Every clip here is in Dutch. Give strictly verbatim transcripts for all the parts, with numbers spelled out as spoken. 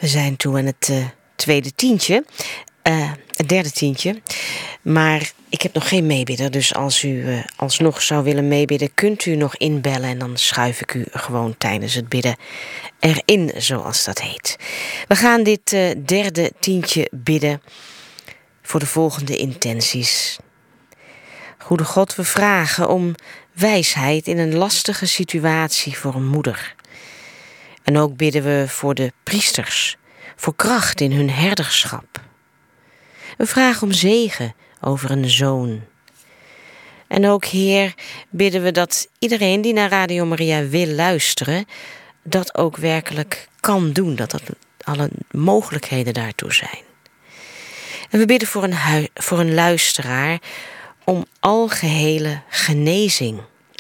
We zijn toe aan het uh, tweede tientje. Uh, het derde tientje. Maar ik heb nog geen meebidder. Dus als u uh, alsnog zou willen meebidden, kunt u nog inbellen. En dan schuif ik u gewoon tijdens het bidden erin, zoals dat heet. We gaan dit uh, derde tientje bidden voor de volgende intenties. Goede God, we vragen om wijsheid in een lastige situatie voor een moeder. En ook bidden we voor de priesters, voor kracht in hun herderschap. We vragen om zegen over een zoon. En ook, Heer, bidden we dat iedereen die naar Radio Maria wil luisteren, dat ook werkelijk kan doen, dat er alle mogelijkheden daartoe zijn. En we bidden voor een, hu- voor een luisteraar om algehele genezing.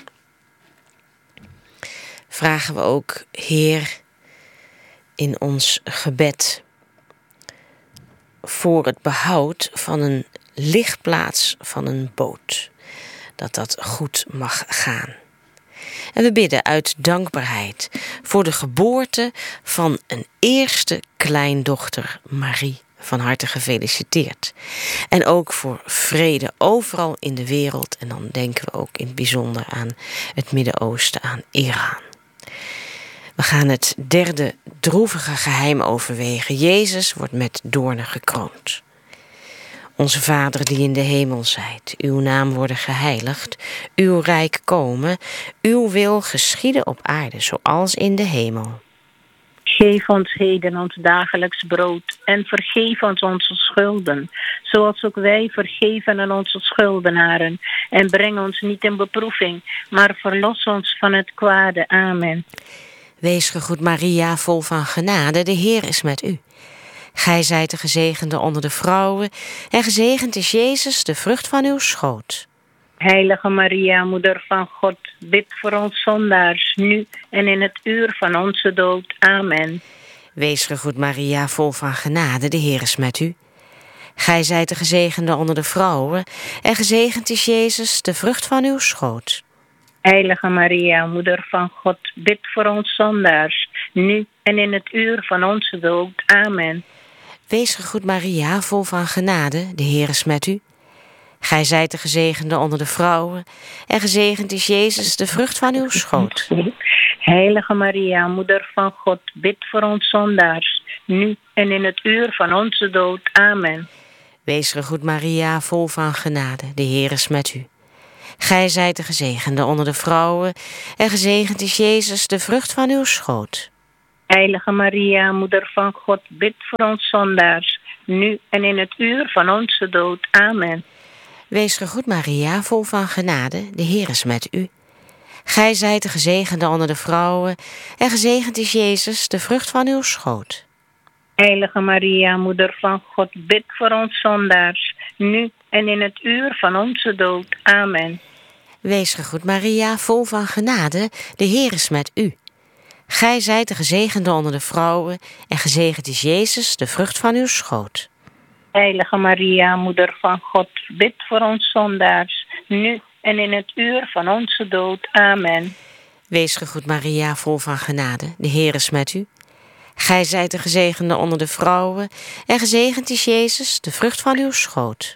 Vragen we ook, Heer, in ons gebed voor het behoud van een ligplaats van een boot. Dat dat goed mag gaan. En we bidden uit dankbaarheid voor de geboorte van een eerste kleindochter, Marie. Van harte gefeliciteerd. En ook voor vrede overal in de wereld. En dan denken we ook in het bijzonder aan het Midden-Oosten, aan Iran. We gaan het derde droevige geheim overwegen. Jezus wordt met doornen gekroond. Onze Vader die in de hemel zijt, uw naam worden geheiligd, uw rijk komen, uw wil geschieden op aarde, zoals in de hemel. Geef ons heden ons dagelijks brood en vergeef ons onze schulden, zoals ook wij vergeven aan onze schuldenaren. En breng ons niet in beproeving, maar verlos ons van het kwade. Amen. Wees gegroet Maria, vol van genade, de Heer is met u. Gij zijt de gezegende onder de vrouwen, en gezegend is Jezus, de vrucht van uw schoot. Heilige Maria, moeder van God, bid voor ons zondaars, nu en in het uur van onze dood. Amen. Wees gegroet Maria, vol van genade, de Heer is met u. Gij zijt de gezegende onder de vrouwen, en gezegend is Jezus, de vrucht van uw schoot. Heilige Maria, moeder van God, bid voor ons zondaars, nu en in het uur van onze dood. Amen. Wees gegroet Maria, vol van genade, de Heer is met u. Gij zijt de gezegende onder de vrouwen, en gezegend is Jezus, de vrucht van uw schoot. Heilige Maria, moeder van God, bid voor ons zondaars, nu en in het uur van onze dood. Amen. Wees gegroet Maria, vol van genade, de Heer is met u. Gij zijt de gezegende onder de vrouwen, en gezegend is Jezus, de vrucht van uw schoot. Heilige Maria, moeder van God, bid voor ons zondaars, nu en in het uur van onze dood. Amen. Wees gegroet Maria, vol van genade, de Heer is met u. Gij zijt de gezegende onder de vrouwen, en gezegend is Jezus, de vrucht van uw schoot. Heilige Maria, moeder van God, bid voor ons zondaars, nu en in het uur van onze dood. Amen. Wees gegroet Maria, vol van genade, de Heer is met u. Gij zijt de gezegende onder de vrouwen, en gezegend is Jezus, de vrucht van uw schoot. Heilige Maria, moeder van God, bid voor ons zondaars, nu en in het uur van onze dood. Amen. Wees gegroet Maria, vol van genade, de Heer is met u. Gij zijt de gezegende onder de vrouwen, en gezegend is Jezus, de vrucht van uw schoot.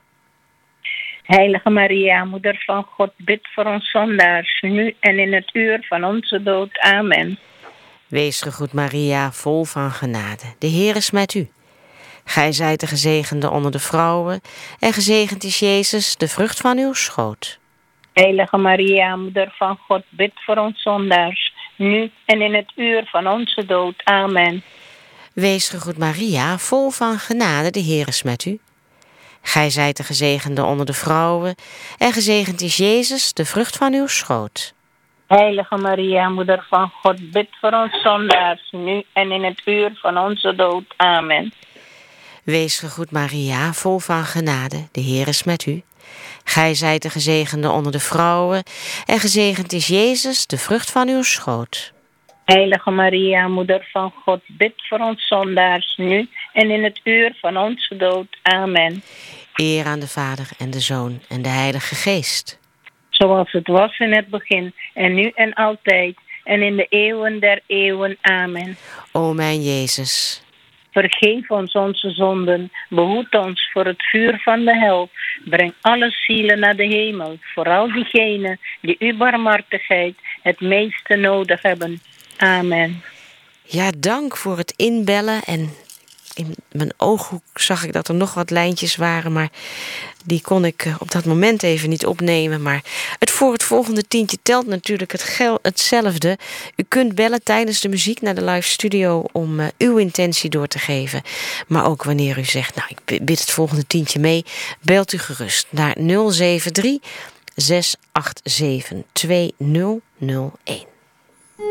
Heilige Maria, moeder van God, bid voor ons zondaars, nu en in het uur van onze dood. Amen. Wees gegroet Maria, vol van genade, de Heer is met u. Gij zijt de gezegende onder de vrouwen, en gezegend is Jezus, de vrucht van uw schoot. Heilige Maria, moeder van God, bid voor ons zondaars, nu en in het uur van onze dood. Amen. Wees gegroet Maria, vol van genade, de Heer is met u. Gij zijt de gezegende onder de vrouwen, en gezegend is Jezus, de vrucht van uw schoot. Heilige Maria, moeder van God, bid voor ons zondaars, nu en in het uur van onze dood. Amen. Wees gegroet Maria, vol van genade, de Heer is met u. Gij zijt de gezegende onder de vrouwen, en gezegend is Jezus, de vrucht van uw schoot. Heilige Maria, moeder van God, bid voor ons zondaars, nu en in het uur van onze dood. Amen. Eer aan de Vader en de Zoon en de Heilige Geest. Zoals het was in het begin, en nu en altijd, en in de eeuwen der eeuwen. Amen. O mijn Jezus, Vergeef ons onze zonden. Behoed ons voor het vuur van de hel. Breng alle zielen naar de hemel. Vooral diegenen die uw barmhartigheid het meeste nodig hebben. Amen. Ja, dank voor het inbellen. En in mijn ooghoek zag ik dat er nog wat lijntjes waren, maar die kon ik op dat moment even niet opnemen. Maar het voor het volgende tientje telt natuurlijk het gel- hetzelfde. U kunt bellen tijdens de muziek naar de live studio om uh, uw intentie door te geven. Maar ook wanneer u zegt, nou, ik bid het volgende tientje mee, belt u gerust naar nul zeven drie, zes acht zeven, twee nul nul een.